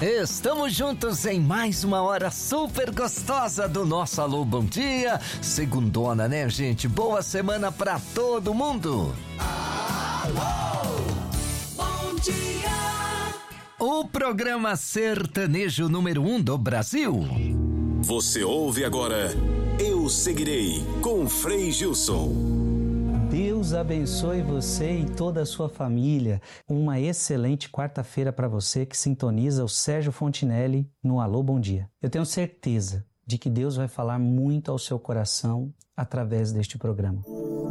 Estamos juntos em mais uma hora super gostosa do nosso Alô Bom Dia. Segundona, né, gente? Boa semana pra todo mundo. Alô Bom Dia. O programa sertanejo número 1 do Brasil. Você ouve agora Eu Seguirei, com Frei Gilson. Deus abençoe você e toda a sua família. Uma excelente quarta-feira para você que sintoniza o Sérgio Fontinelli no Alô Bom Dia. Eu tenho certeza de que Deus vai falar muito ao seu coração através deste programa.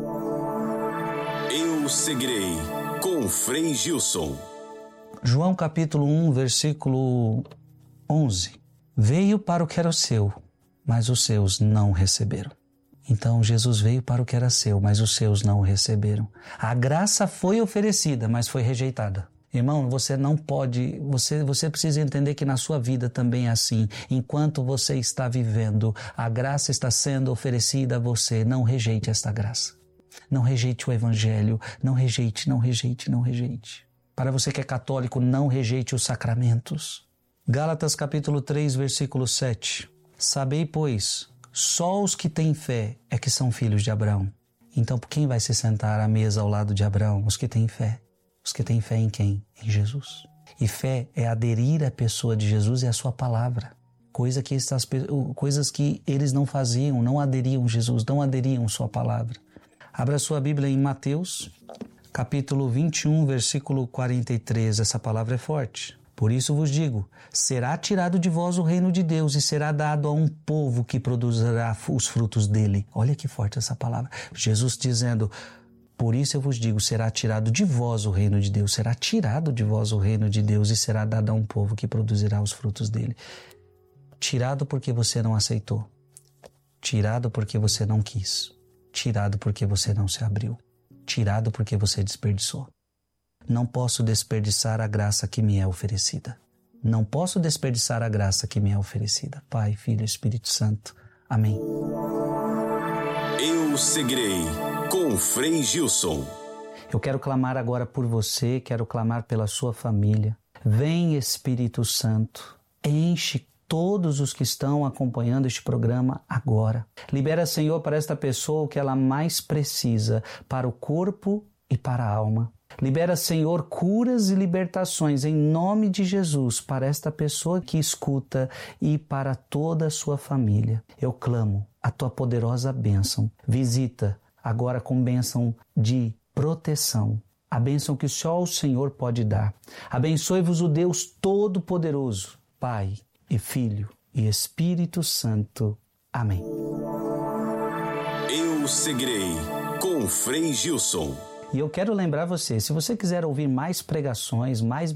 Eu Seguirei, com Frei Gilson. João capítulo 1, versículo 11. Veio para o que era o seu, mas os seus não receberam. Então Jesus veio para o que era seu, mas os seus não o receberam. A graça foi oferecida, mas foi rejeitada. Irmão, você não pode, você precisa entender que na sua vida também é assim. Enquanto você está vivendo, a graça está sendo oferecida a você. Não rejeite esta graça. Não rejeite o evangelho. Não rejeite, não rejeite, não rejeite. Para você que é católico, não rejeite os sacramentos. Gálatas capítulo 3, versículo 7. Sabei, pois, só os que têm fé é que são filhos de Abraão. Então, quem vai se sentar à mesa ao lado de Abraão? Os que têm fé. Os que têm fé em quem? Em Jesus. E fé é aderir à pessoa de Jesus e à sua palavra. Coisas que eles não faziam, não aderiam a Jesus, não aderiam à sua palavra. Abra sua Bíblia em Mateus, capítulo 21, versículo 43. Essa palavra é forte. Por isso vos digo, será tirado de vós o reino de Deus e será dado a um povo que produzirá os frutos dele. Olha que forte essa palavra. Jesus dizendo, por isso eu vos digo, será tirado de vós o reino de Deus, será tirado de vós o reino de Deus e será dado a um povo que produzirá os frutos dele. Tirado porque você não aceitou. Tirado porque você não quis. Tirado porque você não se abriu. Tirado porque você desperdiçou. Não posso desperdiçar a graça que me é oferecida. Não posso desperdiçar a graça que me é oferecida. Pai, Filho e Espírito Santo. Amém. Eu Seguirei, com Frei Gilson. Eu quero clamar agora por você, quero clamar pela sua família. Vem, Espírito Santo, enche todos os que estão acompanhando este programa agora. Libera, Senhor, para esta pessoa o que ela mais precisa, para o corpo e para a alma. Libera, Senhor, curas e libertações em nome de Jesus para esta pessoa que escuta e para toda a sua família. Eu clamo a tua poderosa bênção. Visita agora com bênção de proteção. A bênção que só o Senhor pode dar. Abençoe-vos o Deus Todo-Poderoso, Pai e Filho e Espírito Santo. Amém. Eu Seguirei, com Frei Gilson. E eu quero lembrar você, se você quiser ouvir mais pregações, mais